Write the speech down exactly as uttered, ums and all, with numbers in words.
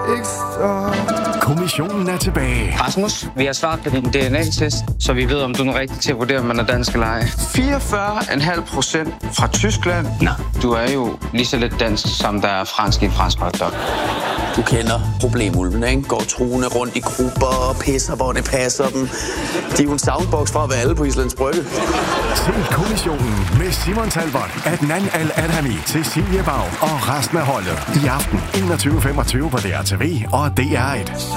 Kommissionen er tilbage. Rasmus, vi har svaret på din D N A-test, så vi ved, om du er rigtig til at vurdere, om man er dansk eller ej. fireogfyrre komma fem procent fra Tyskland. Nå, du er jo lige så lidt dansk, som der er fransk i en fransk hotdog. Du kender problemulven, ikke? Går truende rundt i grupper og pisser, hvor det passer dem. De er jo en soundbox fra at være alle på Islands Brygge. Se Kommissionen med Simon Talbot, Adnan Al-Adhami, Cecilie Bag og resten af holdet. I aften enogtyve femogtyve på D R T V og D R et.